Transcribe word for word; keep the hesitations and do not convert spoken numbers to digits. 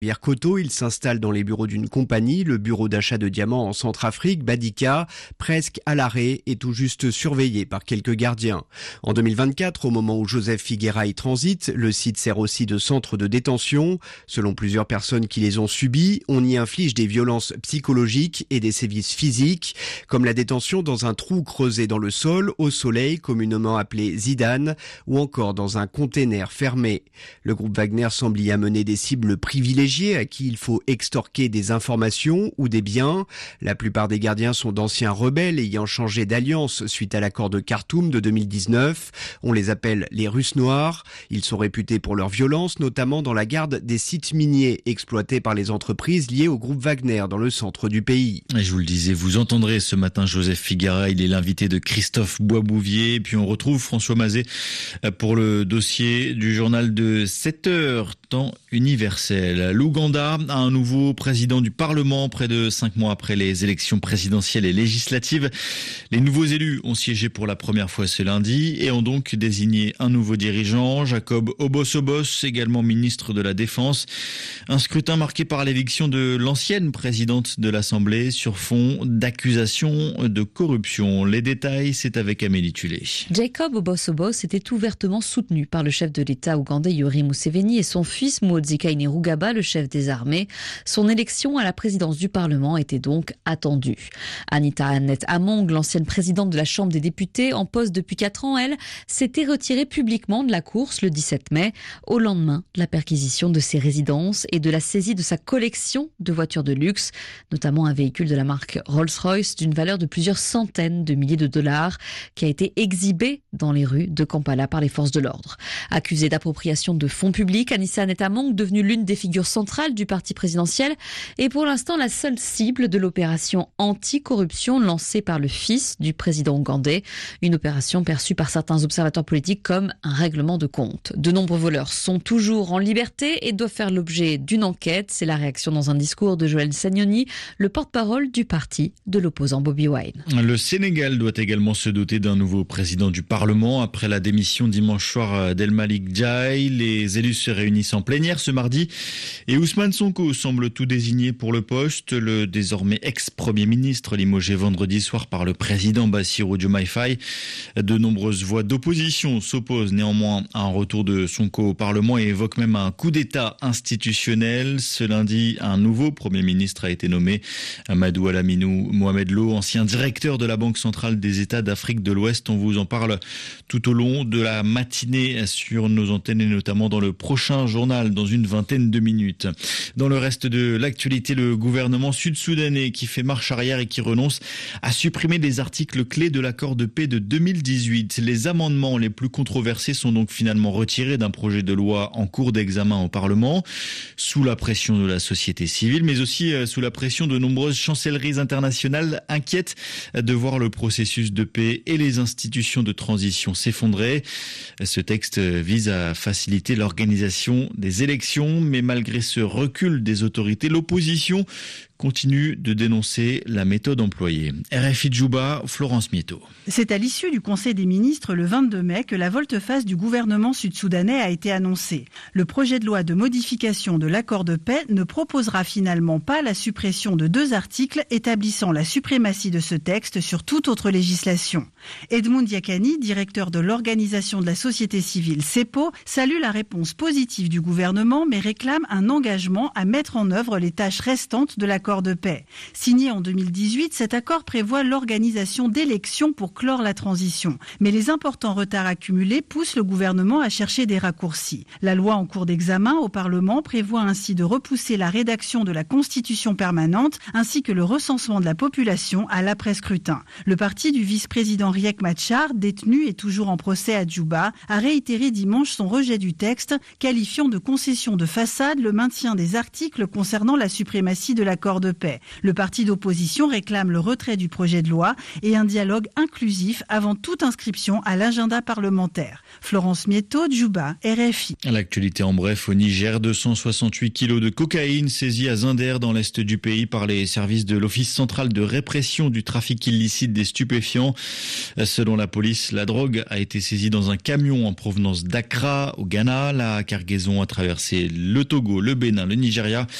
Koto, il s'installe dans les bureaux d'une compagnie, le bureau d'achat de diamants en Centrafrique, Badika, presque à l'arrêt et tout juste surveillé par quelques gardiens. En deux mille vingt-quatre, au moment où Joseph Figueira y transite, le site sert aussi de centre de détention. Selon plusieurs personnes qui les ont subies, on y inflige des violences psychologiques et des sévices physiques, comme la détention dans un trou creusé dans le sol, au soleil, communément appelé Zidane, ou encore dans un container fermé. Le groupe Wagner semble y amener des cibles privilégiées à qui il faut extorquer des informations ou des biens. La plupart des gardiens sont d'anciens rebelles ayant changé d'alliance suite à l'accord de Khartoum de deux mille dix-neuf. On les appelle les Russes noirs. Ils sont réputés pour leur violence, notamment dans la garde des sites miniers exploités par les entreprises liées au groupe Wagner dans le centre du pays. Et je vous le disais, vous entendrez ce matin Joseph Figueira, il est l'invité de Christophe Boisbouvier. Puis on retrouve François Mazet pour le dossier du journal de sept heures, temps universel. L'Ouganda a un nouveau président du Parlement près de cinq mois après les élections présidentielles et législatives. Les nouveaux élus ont siégé pour la première fois ce lundi et ont donc désigné un nouveau dirigeant, Jacob Obosobos, également ministre de la Défense. Un scrutin marqué par l'éviction de l'ancienne présidente de l'Assemblée sur fond d'accusations de corruption. Les détails, c'est avec Amélie Tulé. Jacob Obosobos était ouvertement soutenu par le chef de l'État ougandais Yoweri Museveni et son fils Muhoozi Kainerugaba, le chef des armées. Son élection à la présidence du Parlement était donc attendue. Anita Annette Among, l'ancienne présidente de la Chambre des députés, en poste depuis quatre ans, elle, s'était retirée publiquement de la course le dix-sept mai, au lendemain de la perquisition de ses résidences et de la saisie de sa collection de voitures de luxe, notamment un véhicule de la marque Rolls-Royce d'une valeur de plusieurs centaines de milliers de dollars, qui a été exhibé dans les rues de Kampala par les forces de l'ordre. Accusée d'appropriation de fonds publics, Anita Annette Among, devenue l'une des figures centrale du parti présidentiel est pour l'instant la seule cible de l'opération anti-corruption lancée par le fils du président ougandais. Une opération perçue par certains observateurs politiques comme un règlement de compte. De nombreux voleurs sont toujours en liberté et doivent faire l'objet d'une enquête. C'est la réaction dans un discours de Joël Sagnoni, le porte-parole du parti de l'opposant Bobi Wine. Le Sénégal doit également se doter d'un nouveau président du Parlement. Après la démission dimanche soir d'El Malick Ndiaye, les élus se réunissent en plénière ce mardi. Et Ousmane Sonko semble tout désigné pour le poste. Le désormais ex-premier ministre limogé vendredi soir par le président Bassirou Diomaye Faye. De nombreuses voix d'opposition s'opposent néanmoins à un retour de Sonko au Parlement et évoquent même un coup d'État institutionnel. Ce lundi, un nouveau premier ministre a été nommé. Amadou Alaminou Mohamed Lo, ancien directeur de la Banque centrale des États d'Afrique de l'Ouest. On vous en parle tout au long de la matinée sur nos antennes et notamment dans le prochain journal dans une vingtaine de minutes. Dans le reste de l'actualité, le gouvernement sud-soudanais qui fait marche arrière et qui renonce à supprimer des articles clés de l'accord de paix de deux mille dix-huit. Les amendements les plus controversés sont donc finalement retirés d'un projet de loi en cours d'examen au Parlement, sous la pression de la société civile, mais aussi sous la pression de nombreuses chancelleries internationales inquiètes de voir le processus de paix et les institutions de transition s'effondrer. Ce texte vise à faciliter l'organisation des élections, mais malgré ce recul des autorités, l'opposition continue de dénoncer la méthode employée. R F I Djouba, Florence Mieto. C'est à l'issue du Conseil des ministres le vingt-deux mai que la volte-face du gouvernement sud-soudanais a été annoncée. Le projet de loi de modification de l'accord de paix ne proposera finalement pas la suppression de deux articles établissant la suprématie de ce texte sur toute autre législation. Edmond Diakani, directeur de l'organisation de la société civile CEPO, salue la réponse positive du gouvernement mais réclame un engagement à mettre en œuvre les tâches restantes de l'accord de paix. Signé en deux mille dix-huit, cet accord prévoit l'organisation d'élections pour clore la transition. Mais les importants retards accumulés poussent le gouvernement à chercher des raccourcis. La loi en cours d'examen au Parlement prévoit ainsi de repousser la rédaction de la Constitution permanente ainsi que le recensement de la population à l'après-scrutin. Le parti du vice-président Riek Machar, détenu et toujours en procès à Djouba, a réitéré dimanche son rejet du texte, qualifiant de concession de façade le maintien des articles concernant la suprématie de l'accord de paix. Le parti d'opposition réclame le retrait du projet de loi et un dialogue inclusif avant toute inscription à l'agenda parlementaire. Florence Mietto, Djouba, R F I. L'actualité en bref, au Niger, deux cent soixante-huit kilos de cocaïne saisis à Zinder dans l'est du pays par les services de l'Office central de répression du trafic illicite des stupéfiants. Selon la police, la drogue a été saisie dans un camion en provenance d'Accra, au Ghana. La cargaison a traversé le Togo, le Bénin, le Nigeria